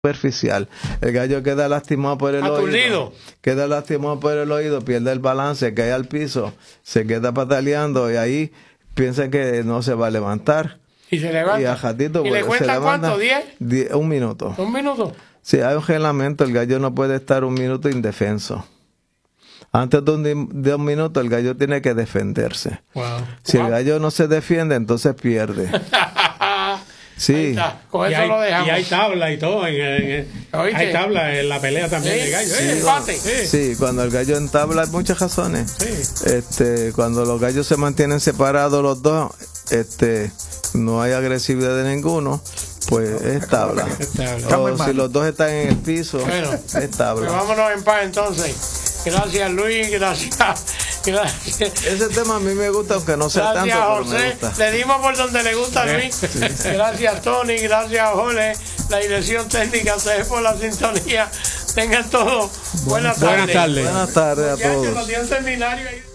superficial. El gallo queda lastimado por el oído. Queda lastimado por el oído, pierde el balance, cae al piso, se queda pataleando y ahí piensa que no se va a levantar. Y se levanta. Y a ratito, ¿Y le cuenta cuánto? ¿10? Un minuto. ¿Un minuto? Sí, hay un reglamento, el gallo no puede estar un minuto indefenso. Antes de un minuto el gallo tiene que defenderse. Wow. Si el gallo no se defiende, entonces pierde. Sí. Con eso lo dejamos. Y hay tabla y todo. Hay tabla en la pelea también del gallo. Sí, cuando el gallo entabla hay muchas razones. Sí. Cuando los gallos se mantienen separados los dos, no hay agresividad de ninguno, pues es tabla. O si los dos están en el piso, bueno, es tabla. Pues vámonos en paz entonces. Gracias Luis, gracias. Ese tema a mí me gusta, aunque no sea gracias, tanto, José. Pero me gusta. Le dimos por donde le gusta a Luis. Sí. Gracias Tony, gracias Jorge, la dirección técnica, ustedes por la sintonía. Tengan todos buenas tardes. Buenas tardes a todos. Nos dio un seminario ahí.